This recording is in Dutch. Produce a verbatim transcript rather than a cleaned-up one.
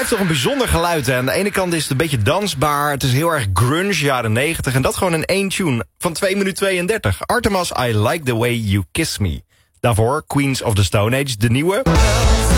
toch een bijzonder geluid. Hè? Aan de ene kant is het een beetje dansbaar. Het is heel erg grunge, jaren negentig. En dat gewoon in één tune van twee minuten tweeëndertig. Artemas, I Like The Way You Kiss Me. Daarvoor Queens of the Stone Age, de nieuwe.